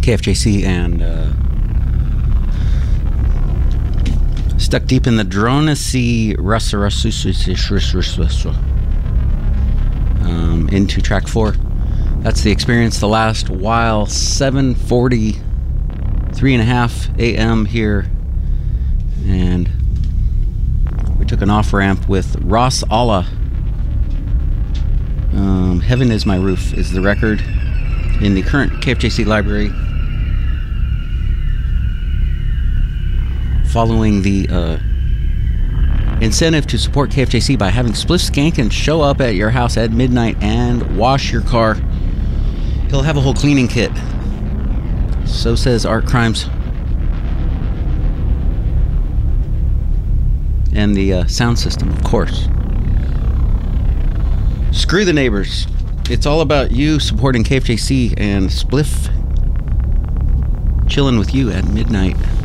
KFJC and stuck deep in the Dronacy into track 4. That's The Experience, The Last While. 7:43.5 a.m. here, and we took an off-ramp with Ross Allah. Heaven Is My Roof is the record in the current KFJC library. Following the incentive to support KFJC by having Spliff Skankin show up at your house at midnight and wash your car. He'll have a whole cleaning kit. So says Art Crimes. And the sound system, of course. Screw the neighbors. It's all about you supporting KFJC and Spliff chilling with you at midnight.